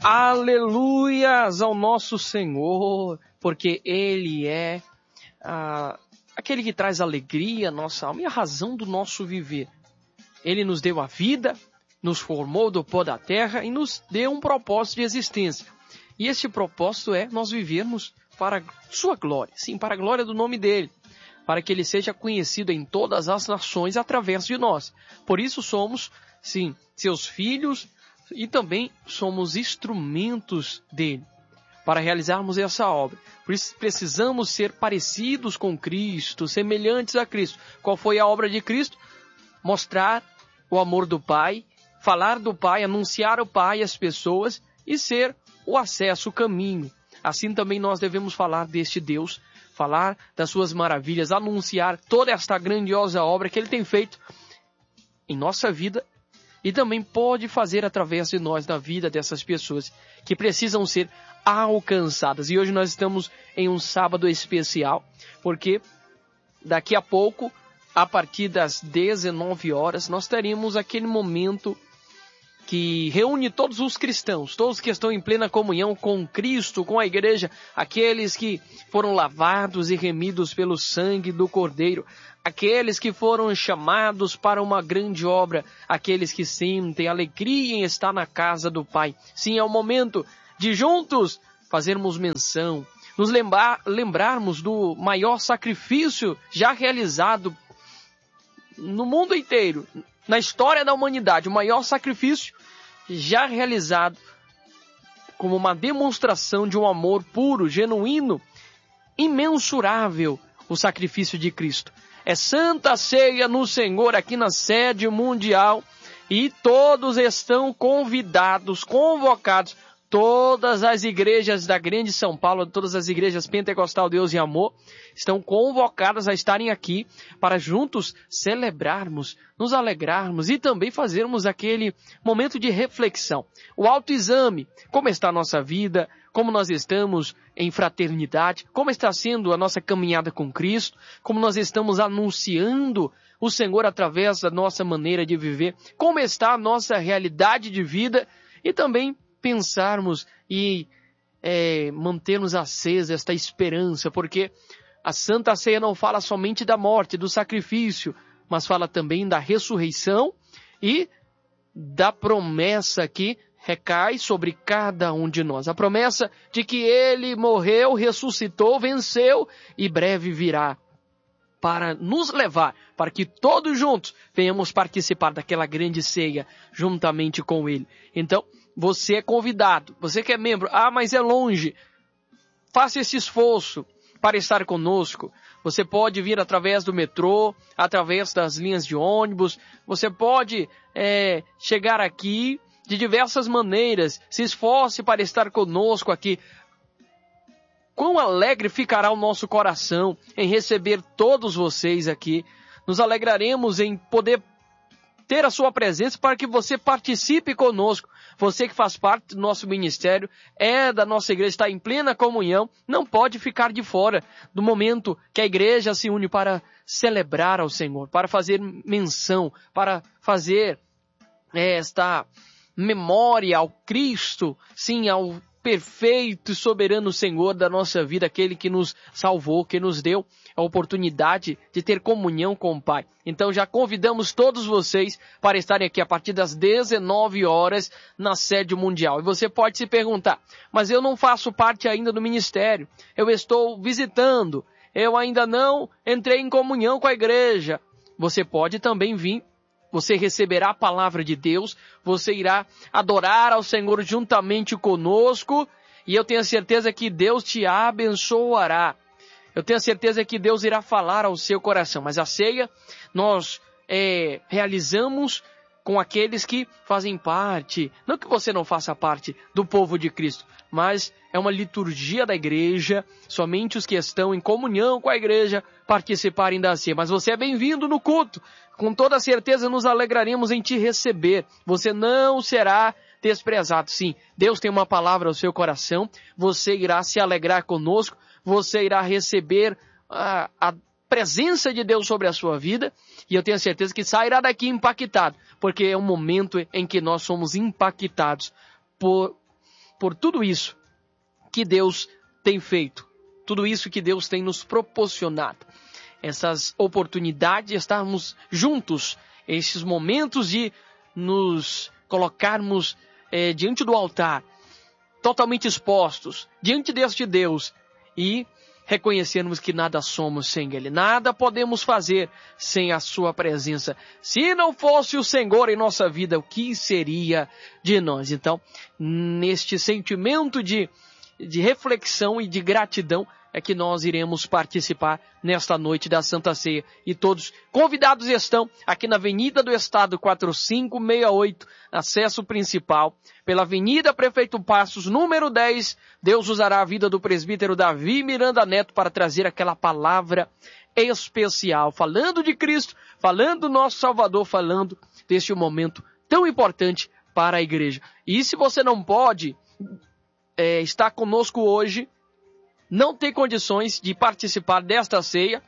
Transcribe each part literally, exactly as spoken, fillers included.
Aleluias ao nosso Senhor, porque Ele é ah, aquele que traz alegria à nossa alma e a razão do nosso viver. Ele nos deu a vida, nos formou do pó da terra e nos deu um propósito de existência. E esse propósito é nós vivermos para a sua glória, sim, para a glória do nome dEle, para que Ele seja conhecido em todas as nações através de nós. Por isso somos, sim, seus filhos e também somos instrumentos dEle para realizarmos essa obra. Por isso precisamos ser parecidos com Cristo, semelhantes a Cristo. Qual foi a obra de Cristo? Mostrar o amor do Pai, falar do Pai, anunciar o Pai às pessoas e ser o acesso, o caminho. Assim também nós devemos falar deste Deus, falar das suas maravilhas, anunciar toda esta grandiosa obra que Ele tem feito em nossa vida e também pode fazer através de nós na vida dessas pessoas que precisam ser alcançadas. E hoje nós estamos em um sábado especial, porque daqui a pouco, a partir das dezenove horas, nós teremos aquele momento que reúne todos os cristãos, todos que estão em plena comunhão com Cristo, com a igreja, aqueles que foram lavados e remidos pelo sangue do Cordeiro, aqueles que foram chamados para uma grande obra, aqueles que sentem alegria em estar na casa do Pai. Sim, é o momento de juntos fazermos menção, nos lembrar, lembrarmos do maior sacrifício já realizado no mundo inteiro, na história da humanidade, o maior sacrifício já realizado como uma demonstração de um amor puro, genuíno, imensurável, o sacrifício de Cristo. É Santa Ceia no Senhor aqui na sede mundial e todos estão convidados, convocados, todas as igrejas da Grande São Paulo, todas as igrejas Pentecostal Deus e Amor, estão convocadas a estarem aqui para juntos celebrarmos, nos alegrarmos e também fazermos aquele momento de reflexão. O autoexame, como está a nossa vida, como nós estamos em fraternidade, como está sendo a nossa caminhada com Cristo, como nós estamos anunciando o Senhor através da nossa maneira de viver, como está a nossa realidade de vida e também pensarmos e é, mantermos acesa esta esperança, porque a Santa Ceia não fala somente da morte, do sacrifício, mas fala também da ressurreição e da promessa que recai sobre cada um de nós. A promessa de que Ele morreu, ressuscitou, venceu e breve virá para nos levar, para que todos juntos venhamos participar daquela grande ceia juntamente com Ele. Então, você é convidado, você que é membro, ah, mas é longe, faça esse esforço para estar conosco. Você pode vir através do metrô, através das linhas de ônibus, você pode é, chegar aqui de diversas maneiras, se esforce para estar conosco aqui. Quão alegre ficará o nosso coração em receber todos vocês aqui. Nos alegraremos em poder ter a sua presença para que você participe conosco. Você que faz parte do nosso ministério, é da nossa igreja, está em plena comunhão, não pode ficar de fora do momento que a igreja se une para celebrar ao Senhor, para fazer menção, para fazer esta memória ao Cristo, sim, ao perfeito e soberano Senhor da nossa vida, aquele que nos salvou, que nos deu a oportunidade de ter comunhão com o Pai. Então já convidamos todos vocês para estarem aqui a partir das dezenove horas na sede mundial. E você pode se perguntar, mas eu não faço parte ainda do ministério, eu estou visitando, eu ainda não entrei em comunhão com a igreja. Você pode também vir. Você receberá a palavra de Deus, você irá adorar ao Senhor juntamente conosco e eu tenho certeza que Deus te abençoará. Eu tenho certeza que Deus irá falar ao seu coração. Mas a ceia nós é, realizamos com aqueles que fazem parte, não que você não faça parte do povo de Cristo, mas é uma liturgia da igreja, somente os que estão em comunhão com a igreja participarem da ceia. Mas você é bem-vindo no culto, com toda certeza nos alegraremos em te receber, você não será desprezado. Sim, Deus tem uma palavra ao seu coração, você irá se alegrar conosco, você irá receber a, a presença de Deus sobre a sua vida, e eu tenho certeza que sairá daqui impactado, porque é um momento em que nós somos impactados por por tudo isso que Deus tem feito, tudo isso que Deus tem nos proporcionado, essas oportunidades de estarmos juntos, esses momentos de nos colocarmos é, diante do altar, totalmente expostos, diante deste Deus, e reconhecermos que nada somos sem Ele, nada podemos fazer sem a Sua presença. Se não fosse o Senhor em nossa vida, o que seria de nós? Então, neste sentimento de, de reflexão e de gratidão, é que nós iremos participar nesta noite da Santa Ceia. E todos convidados estão aqui na Avenida do Estado quatro cinco seis oito, acesso principal, pela Avenida Prefeito Passos, número dez. Deus usará a vida do presbítero Davi Miranda Neto para trazer aquela palavra especial, falando de Cristo, falando do nosso Salvador, falando deste momento tão importante para a igreja. E se você não pode é, estar conosco hoje, não tem condições de participar desta ceia,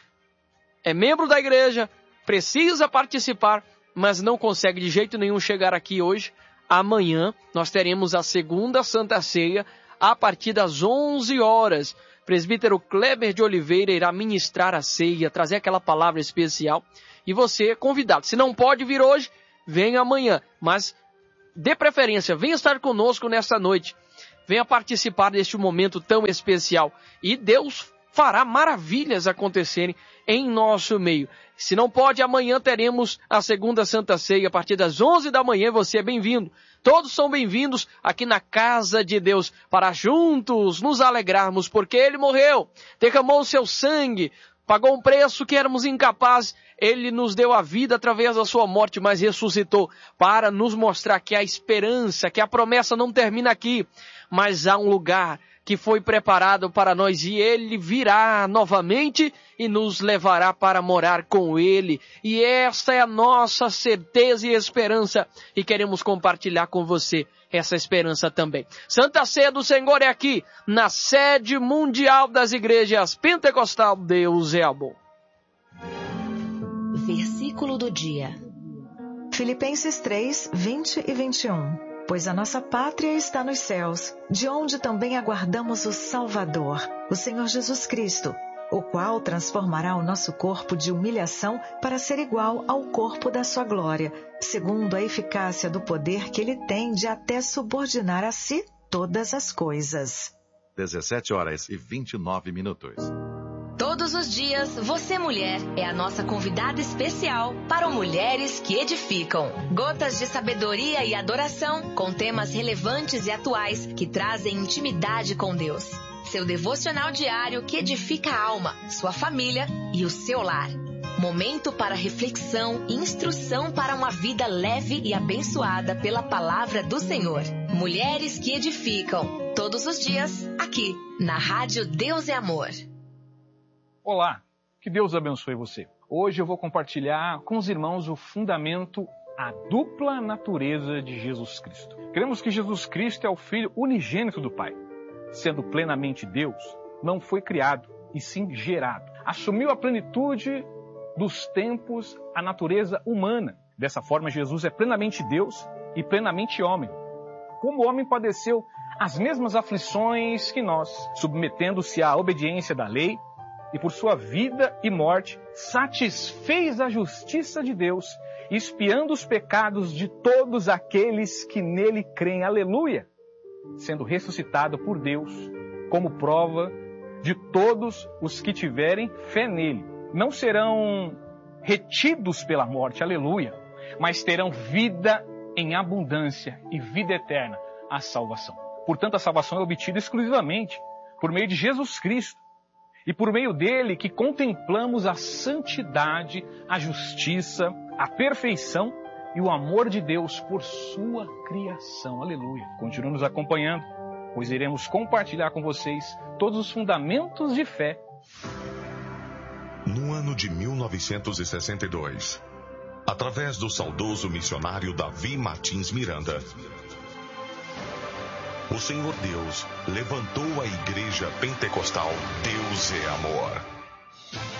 é membro da igreja, precisa participar, mas não consegue de jeito nenhum chegar aqui hoje, amanhã nós teremos a segunda Santa Ceia a partir das onze horas. Presbítero Kleber de Oliveira irá ministrar a ceia, trazer aquela palavra especial, e você é convidado. Se não pode vir hoje, venha amanhã, mas dê preferência, venha estar conosco nesta noite. Venha participar deste momento tão especial. E Deus fará maravilhas acontecerem em nosso meio. Se não pode, amanhã teremos a segunda Santa Ceia a partir das onze da manhã. Você é bem-vindo. Todos são bem-vindos aqui na casa de Deus para juntos nos alegrarmos, porque Ele morreu, derramou o seu sangue, pagou um preço que éramos incapazes. Ele nos deu a vida através da sua morte, mas ressuscitou para nos mostrar que a esperança, que a promessa não termina aqui, mas há um lugar que foi preparado para nós e Ele virá novamente e nos levará para morar com Ele. E esta é a nossa certeza e esperança e queremos compartilhar com você essa esperança também. Santa Ceia do Senhor é aqui, na sede mundial das igrejas Pentecostal. Deus é amor. Versículo do dia. Filipenses três, vinte e vinte e um. Pois a nossa pátria está nos céus, de onde também aguardamos o Salvador, o Senhor Jesus Cristo, o qual transformará o nosso corpo de humilhação para ser igual ao corpo da sua glória, segundo a eficácia do poder que ele tem de até subordinar a si todas as coisas. dezessete horas e vinte e nove minutos. Todos os dias, você mulher é a nossa convidada especial para o Mulheres que Edificam. Gotas de sabedoria e adoração com temas relevantes e atuais que trazem intimidade com Deus. Seu devocional diário que edifica a alma, sua família e o seu lar. Momento para reflexão e instrução para uma vida leve e abençoada pela palavra do Senhor. Mulheres que Edificam. Todos os dias, aqui, na Rádio Deus é Amor. Olá, que Deus abençoe você. Hoje eu vou compartilhar com os irmãos o fundamento, a dupla natureza de Jesus Cristo. Cremos que Jesus Cristo é o Filho unigênito do Pai. Sendo plenamente Deus, não foi criado, e sim gerado. Assumiu a plenitude dos tempos, a natureza humana. Dessa forma, Jesus é plenamente Deus e plenamente homem. Como homem padeceu as mesmas aflições que nós, submetendo-se à obediência da lei, e por sua vida e morte, satisfez a justiça de Deus, expiando os pecados de todos aqueles que nele creem. Aleluia! Sendo ressuscitado por Deus, como prova de todos os que tiverem fé nele. Não serão retidos pela morte, aleluia, mas terão vida em abundância e vida eterna, a salvação. Portanto, a salvação é obtida exclusivamente por meio de Jesus Cristo. E por meio dele que contemplamos a santidade, a justiça, a perfeição e o amor de Deus por sua criação. Aleluia. Continue nos acompanhando, pois iremos compartilhar com vocês todos os fundamentos de fé. No ano de mil novecentos e sessenta e dois, através do saudoso missionário Davi Martins Miranda, o Senhor Deus levantou a Igreja Pentecostal Deus é Amor.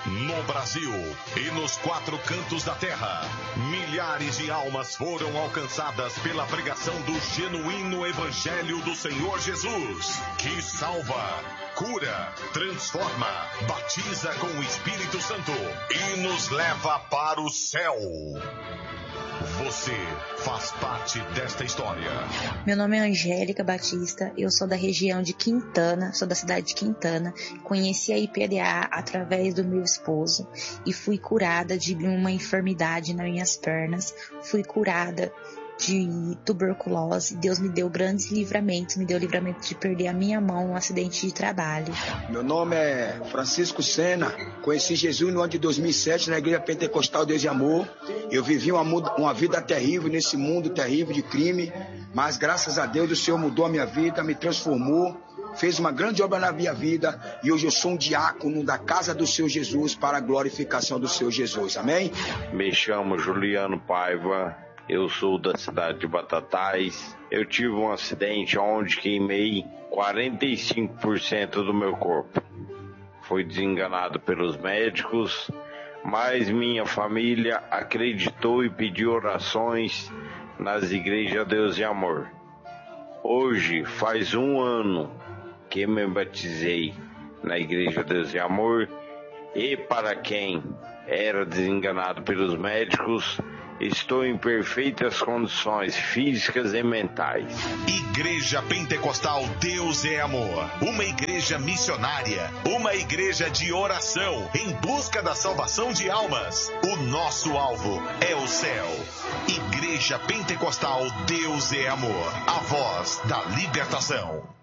No Brasil e nos quatro cantos da terra, milhares de almas foram alcançadas pela pregação do genuíno Evangelho do Senhor Jesus, que salva, cura, transforma, batiza com o Espírito Santo e nos leva para o céu. Você faz parte desta história. Meu nome é Angélica Batista, eu sou da região de Quintana, sou da cidade de Quintana. Conheci a I P D A através do meu esposo e fui curada de uma enfermidade nas minhas pernas. Fui curada de tuberculose. Deus me deu grandes livramentos, me deu livramento de perder a minha mão em um acidente de trabalho. Meu nome é Francisco Sena, conheci Jesus no ano de dois mil e sete na Igreja Pentecostal Deus e Amor. Eu vivi uma, uma vida terrível nesse mundo terrível de crime, mas graças a Deus o Senhor mudou a minha vida, me transformou, fez uma grande obra na minha vida e hoje eu sou um diácono da casa do Senhor Jesus para a glorificação do Senhor Jesus, amém? Me chamo Juliano Paiva. Eu sou da cidade de Batatais. Eu tive um acidente onde queimei quarenta e cinco por cento do meu corpo. Fui desenganado pelos médicos, mas minha família acreditou e pediu orações nas igrejas Deus e Amor. Hoje faz um ano que me batizei na igreja Deus e Amor e para quem era desenganado pelos médicos, estou em perfeitas condições físicas e mentais. Igreja Pentecostal Deus é Amor. Uma igreja missionária. Uma igreja de oração em busca da salvação de almas. O nosso alvo é o céu. Igreja Pentecostal Deus é Amor. A voz da libertação.